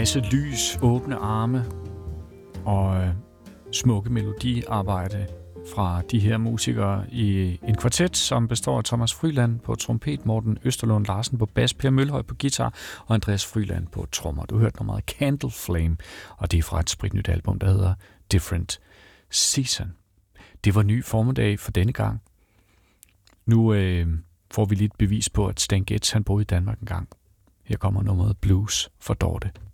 masse lys, åbne arme og smukke melodiarbejde fra de her musikere i en kvartet, som består af Thomas Frühland på trompet, Morten Østerlund Larsen på bas, Per Mølhøj på guitar og Andreas Frühland på trommer. Du hørte nummeret Candle Flame, og det er fra et spritnyt album, der hedder Different Season. Det var ny formiddag for denne gang. Nu får vi lidt bevis på, at Stan Getz han boede i Danmark en gang. Her kommer nummeret Blues for Dorte.